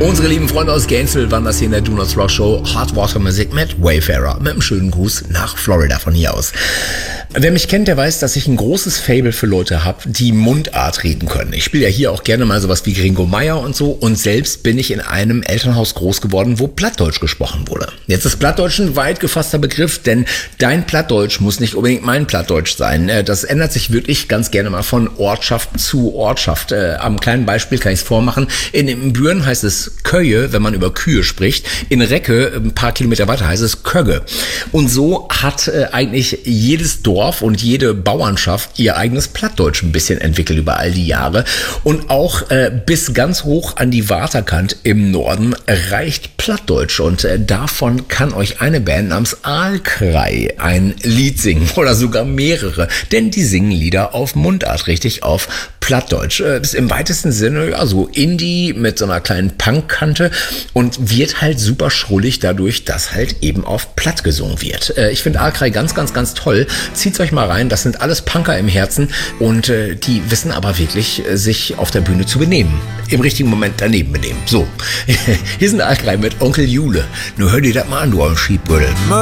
Unsere lieben Freunde aus Gainesville waren das hier in der Do Not Rock Show. Hot Water Music mit Wayfarer. Mit einem schönen Gruß nach Florida von hier aus. Wer mich kennt, der weiß, dass ich ein großes Faible für Leute habe, die Mundart reden können. Ich spiele ja hier auch gerne mal sowas wie Gringo Meier und so. Und selbst bin ich in einem Elternhaus groß geworden, wo Plattdeutsch gesprochen wurde. Jetzt ist Plattdeutsch ein weit gefasster Begriff, denn dein Plattdeutsch muss nicht unbedingt mein Plattdeutsch sein. Das ändert sich wirklich ganz gerne mal von Ortschaft zu Ortschaft. Am kleinen Beispiel kann ich es vormachen. In Büren heißt es Köje, wenn man über Kühe spricht. In Recke, ein paar Kilometer weiter, heißt es Kögge. Und so hat eigentlich jedes Dorf und jede Bauernschaft ihr eigenes Plattdeutsch ein bisschen entwickelt über all die Jahre. Und auch bis ganz hoch an die Waterkant im Norden reicht Plattdeutsch. Und davon kann euch eine Band namens Aalkrei ein Lied singen oder sogar mehrere. Denn die singen Lieder auf Mundart, richtig auf Plattdeutsch. Ist im weitesten Sinne ja so Indie mit so einer kleinen Punkkante und wird halt super schrullig dadurch, dass halt eben auf Platt gesungen wird. Ich finde Aalkrei ganz, ganz, ganz toll. Zieht's euch mal rein. Das sind alles Punker im Herzen und die wissen aber wirklich, sich auf der Bühne zu benehmen. Im richtigen Moment daneben benehmen. So, hier sind Aalkrei mit Onkel Jule. Nur hör dir das mal an, du am Schiebbrödel.